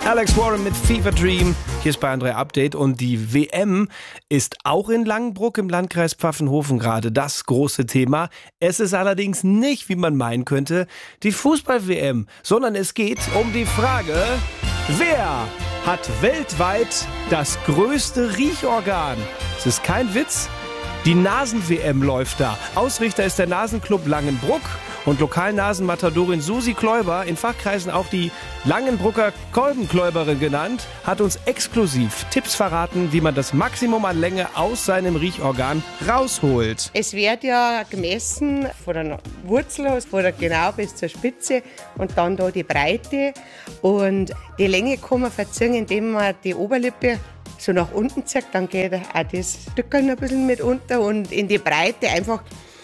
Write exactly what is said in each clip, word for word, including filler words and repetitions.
Alex Warren mit Fever Dream. Hier ist Bayern drei Update und die W M ist auch in Langenbruck im Landkreis Pfaffenhofen gerade das große Thema. Es ist allerdings nicht, wie man meinen könnte, die Fußball-W M, sondern es geht um die Frage, wer hat weltweit das größte Riechorgan? Es ist kein Witz. Die Nasen-W M läuft da. Ausrichter ist der Nasenclub Langenbruck und Lokalnasenmatadorin Susi Kläuber, in Fachkreisen auch die Langenbrucker Kolbenkläuberin genannt, hat uns exklusiv Tipps verraten, wie man das Maximum an Länge aus seinem Riechorgan rausholt. Es wird ja gemessen von der Wurzel, von der genau bis zur Spitze und dann da die Breite. Und die Länge kann man verziehen, indem man die Oberlippe so nach unten zieht, dann geht auch das Stückchen ein bisschen mit unter und in die Breite einfach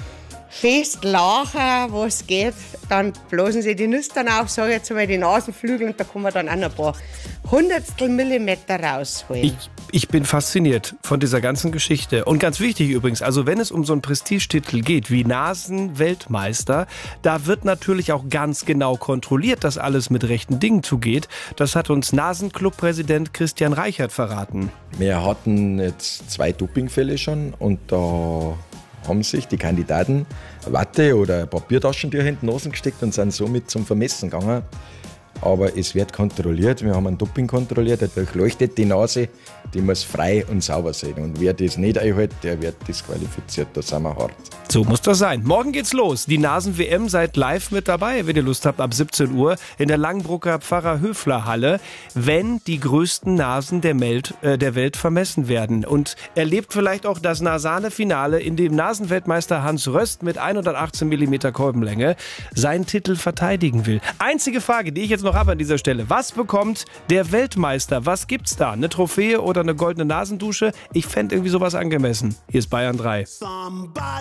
fest lachen, was geht. Dann blasen sie die Nüstern auf, sage ich jetzt mal die Nasenflügel und da kann man dann auch noch ein paar Hundertstel Millimeter rausholen. Ich, ich bin fasziniert von dieser ganzen Geschichte. Und ganz wichtig übrigens, also wenn es um so einen Prestigetitel geht wie Nasenweltmeister, da wird natürlich auch ganz genau kontrolliert, dass alles mit rechten Dingen zugeht. Das hat uns Nasenclub-Präsident Christian Reichert verraten. Wir hatten jetzt zwei Dopingfälle schon und da haben sich die Kandidaten Watte oder Papiertaschentücher in die Nasen gesteckt und sind somit zum Vermessen gegangen. Aber es wird kontrolliert. Wir haben einen Doping kontrolliert, der durchleuchtet die Nase, die muss frei und sauber sein. Und wer das nicht einhält, der wird disqualifiziert. Da sind wir hart. So muss das sein. Morgen geht's los. Die Nasen-W M, seid live mit dabei, wenn ihr Lust habt, ab siebzehn Uhr in der Langenbrucker Pfarrer-Höfler-Halle, wenn die größten Nasen der, Meld, äh, der Welt vermessen werden. Und erlebt vielleicht auch das nasale Finale, in dem Nasenweltmeister Hans Röst mit hundertachtzehn Millimeter Kolbenlänge seinen Titel verteidigen will. Einzige Frage, die ich jetzt noch habe an dieser Stelle. Was bekommt der Weltmeister? Was gibt's da? Eine Trophäe oder eine goldene Nasendusche? Ich fände irgendwie sowas angemessen. Hier ist Bayern drei.